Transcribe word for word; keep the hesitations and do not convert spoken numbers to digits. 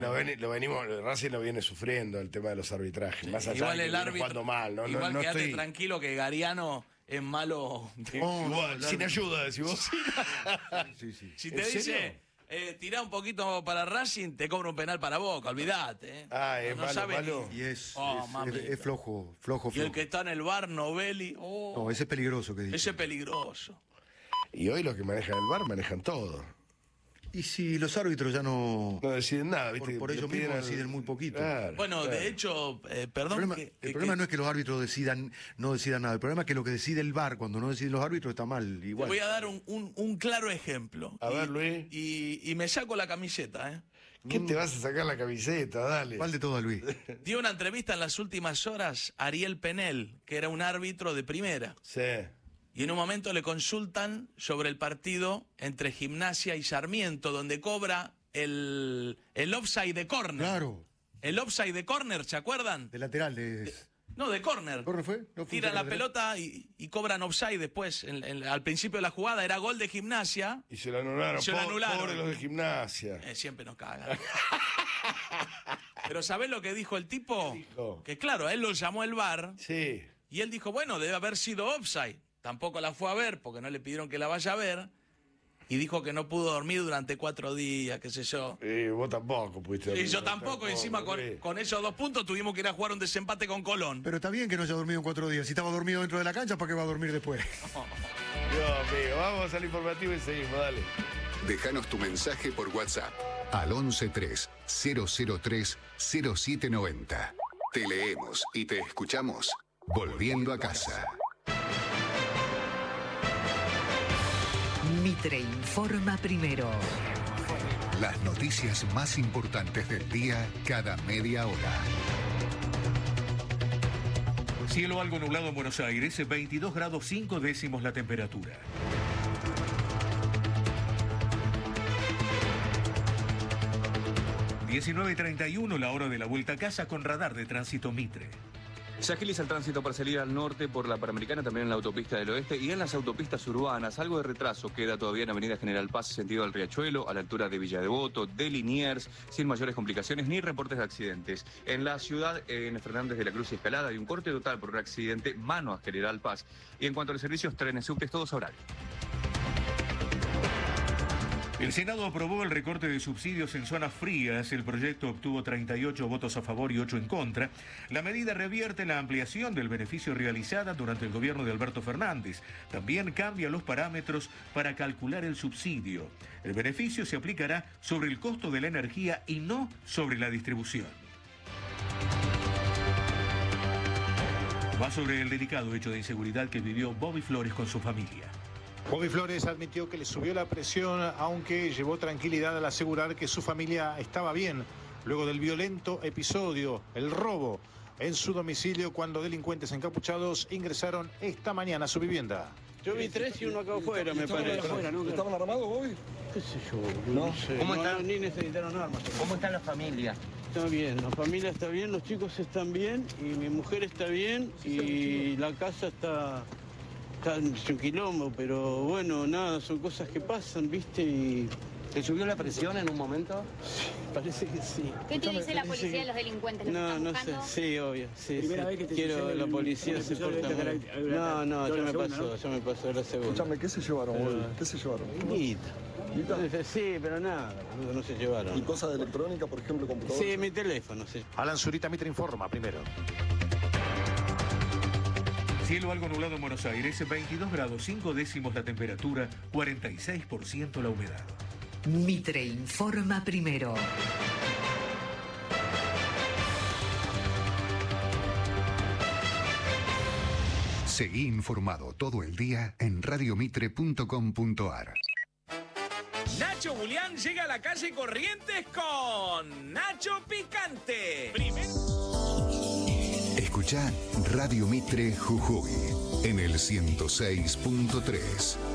Lo, ven, lo venimos, Racing lo viene sufriendo el tema de los arbitrajes. Sí, más allá igual de que el viene árbitro, jugando mal, ¿no? Igual no, no quédate estoy... tranquilo que Gariano es malo. Oh, igual, sin ayuda, decís vos. Sí, sí. Si te dice, eh, tirá un poquito para Racing, te cobra un penal para Boca, olvidate. Eh. Ah, es no malo, sabe malo. Ni... Y es, oh, es, es, es flojo, flojo, flojo. Y el que está en el bar, Novelli. Oh, no, ese es peligroso que dice. Ese es peligroso. Y hoy los que manejan el bar manejan todo. Y si los árbitros ya no... No deciden nada, ¿viste? Por, por ellos mismos al... deciden muy poquito. Claro, bueno, claro. de hecho, eh, perdón... El problema, que, el que, problema que... no es que los árbitros decidan, no decidan nada. El problema es que lo que decide el V A R cuando no deciden los árbitros está mal. Igual. Te voy a dar un, un, un claro ejemplo. A y, ver, Luis. Y, y me saco la camiseta, ¿eh? ¿Qué te vas a sacar la camiseta? Dale. ¿Cuál de todas, Luis? Dio una entrevista en las últimas horas a Ariel Penel, que era un árbitro de primera. Sí. Y en un momento le consultan sobre el partido entre Gimnasia y Sarmiento, donde cobra el, el offside de córner. Claro. El offside de córner, ¿se acuerdan? De lateral, de... No, de córner. ¿Córner fue? ¿No fue Tiran la lateral? pelota y, y cobran offside después. En, en, al principio de la jugada era gol de Gimnasia. Y se lo anularon. Y se lo anularon. Pobre los de Gimnasia. Eh, siempre nos cagan. Pero ¿sabés lo que dijo el tipo? Dijo. Que claro, a él lo llamó el V A R. Sí. Y él dijo, bueno, debe haber sido offside. Tampoco la fue a ver porque no le pidieron que la vaya a ver. Y dijo que no pudo dormir durante cuatro días, qué sé yo. Y vos tampoco pudiste Y yo tampoco, y encima con, sí. con esos dos puntos tuvimos que ir a jugar un desempate con Colón. Pero está bien que no haya dormido en cuatro días. Si estaba dormido dentro de la cancha, ¿para qué va a dormir después? Dios mío, vamos al informativo y seguimos, dale. Déjanos tu mensaje por WhatsApp al once tres cero cero tres cero siete noventa. Te leemos y te escuchamos volviendo a casa. Mitre informa primero. Las noticias más importantes del día cada media hora. Cielo algo nublado en Buenos Aires, veintidós grados cinco décimos la temperatura. diecinueve treinta y uno la hora de la vuelta a casa con radar de tránsito Mitre. Se agiliza el tránsito para salir al norte por la Panamericana, también en la autopista del oeste y en las autopistas urbanas. Algo de retraso queda todavía en Avenida General Paz, sentido al Riachuelo, a la altura de Villa Devoto, de Liniers, sin mayores complicaciones ni reportes de accidentes. En la ciudad, en Fernández de la Cruz y Escalada, hay un corte total por un accidente mano a General Paz. Y en cuanto a los servicios, trenes, subtes, todos a horario. El Senado aprobó el recorte de subsidios en zonas frías. El proyecto obtuvo treinta y ocho votos a favor y ocho en contra. La medida revierte la ampliación del beneficio realizada durante el gobierno de Alberto Fernández. También cambia los parámetros para calcular el subsidio. El beneficio se aplicará sobre el costo de la energía y no sobre la distribución. Va sobre el delicado hecho de inseguridad que vivió Bobby Flores con su familia. Bobby Flores admitió que le subió la presión, aunque llevó tranquilidad al asegurar que su familia estaba bien luego del violento episodio, el robo en su domicilio cuando delincuentes encapuchados ingresaron esta mañana a su vivienda. Yo vi tres y uno acá afuera, me parece. Afuera, ¿no? ¿Estaban armados, Bobby? ¿Qué sé yo? No, no sé. ¿Cómo no, están? Ni necesitaron armas. ¿Cómo está la familia? Está bien, la familia está bien, los chicos están bien y mi mujer está bien y la casa está... Está en un quilombo, pero bueno, nada, son cosas que pasan, ¿viste? Y... ¿Te subió la presión en un momento? Sí, parece que sí. ¿Qué te dice la policía de los delincuentes? ¿Los No, están no buscando? sé, sí, obvio, sí, ¿Primera sí. vez que te Quiero, sucede la un- policía un se episodio porta de esta mal. característica? No, no, Yo ya la me segunda, pasó, ¿no? ya me pasó la segunda. Escúchame, ¿qué se llevaron, Pero- Bobby? ¿Qué se llevaron? Guita. Sí, pero nada, boludo, no se llevaron. ¿Y cosas de electrónica, por ejemplo, computadores? Sí, mi teléfono, sí. Alan Zurita Mitre informa primero. Cielo algo nublado en Buenos Aires, veintidós grados cinco décimos la temperatura, cuarenta y seis por ciento la humedad. Mitre informa primero. Seguí informado todo el día en radiomitre punto com punto ar. Nacho Julián llega a la calle Corrientes con Nacho Picante. Primero... Escucha Radio Mitre Jujuy en el ciento seis punto tres.